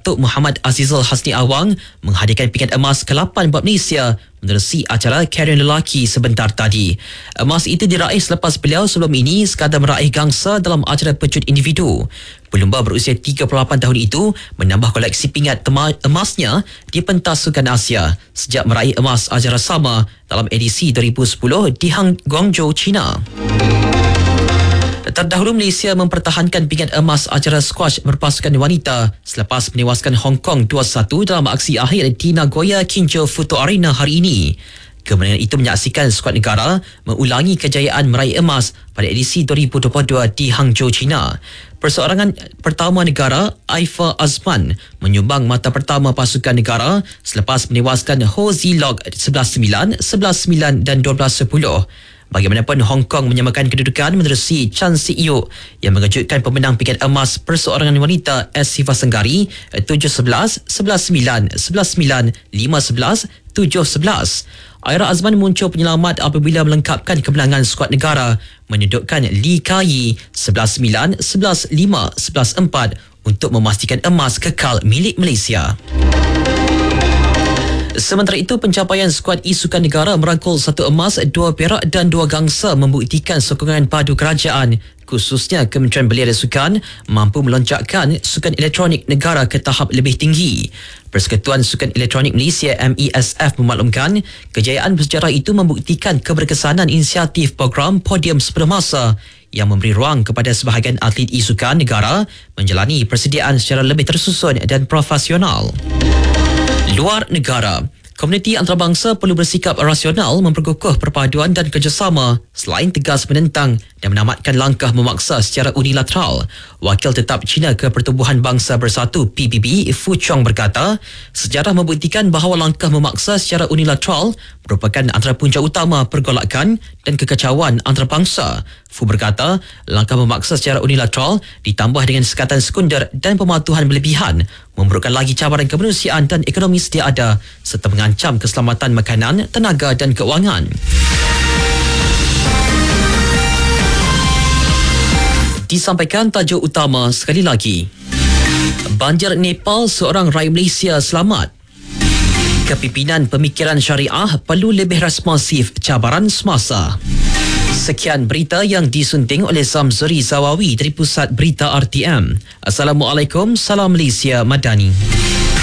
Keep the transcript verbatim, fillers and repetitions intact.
Datuk Muhammad Azizul Hasni Awang menghadiahkan pingat emas ke lapan buat Malaysia menerusi acara Karier Lelaki sebentar tadi. Emas itu diraih selepas beliau sebelum ini sekadar meraih gangsa dalam acara pecut individu. Pelumba berusia tiga puluh lapan tahun itu menambah koleksi pingat emasnya di pentas Sukan Asia sejak meraih emas acara sama dalam edisi dua ribu sepuluh di Guangzhou, China. Terdahulu Malaysia mempertahankan pingat emas acara squash berpasukan wanita selepas menewaskan Hong Kong dua satu dalam aksi akhir di Nagoya Kinjo Futo Arena hari ini. Kemenangan itu menyaksikan skuad negara mengulangi kejayaan meraih emas pada edisi dua ribu dua puluh dua di Hangzhou, China. Perseorangan pertama negara, Aifa Azman, menyumbang mata pertama pasukan negara selepas menewaskan Ho Zilog sebelas sembilan, sebelas sembilan dan dua belas sepuluh. Bagaimanapun, Hong Kong menyamakan kedudukan menerusi Chan Si-Yuk yang mengejutkan pemenang pingat emas perseorangan wanita S. Siva Senggari tujuh sebelas, sebelas sembilan, sebelas sembilan, lima sebelas, tujuh sebelas. Aira Azman muncul penyelamat apabila melengkapkan kemenangan skuad negara menyedutkan Lee Kai sebelas sembilan, sebelas lima, sebelas empat untuk memastikan emas kekal milik Malaysia. Sementara itu, pencapaian skuad e-sukan negara merangkul satu emas, dua perak dan dua gangsa membuktikan sokongan padu kerajaan, khususnya Kementerian Belia dan Sukan, mampu melonjakkan sukan elektronik negara ke tahap lebih tinggi. Persekutuan Sukan Elektronik Malaysia M E S F memaklumkan kejayaan bersejarah itu membuktikan keberkesanan inisiatif program Podium Sepenuh Masa yang memberi ruang kepada sebahagian atlet e-sukan negara menjalani persediaan secara lebih tersusun dan profesional. Luar negara, komuniti antarabangsa perlu bersikap rasional memperkukuh perpaduan dan kerjasama selain tegas menentang dan menamatkan langkah memaksa secara unilateral. Wakil Tetap China ke Pertubuhan Bangsa Bersatu P B B, Fu Chong berkata, sejarah membuktikan bahawa langkah memaksa secara unilateral merupakan antara punca utama pergolakan dan kekacauan antarabangsa. Fu berkata, langkah memaksa secara unilateral ditambah dengan sekatan sekunder dan pematuhan berlebihan memburukkan lagi cabaran kemanusiaan dan ekonomi sedia ada serta mengancam keselamatan makanan, tenaga dan keuangan. Disampaikan tajuk utama sekali lagi. Banjir Nepal, seorang rakyat Malaysia selamat. Kepimpinan Pemikiran Syariah perlu lebih responsif cabaran semasa. Sekian berita yang disunting oleh Zamzuri Zawawi dari Pusat Berita R T M. Assalamualaikum, salam Malaysia Madani.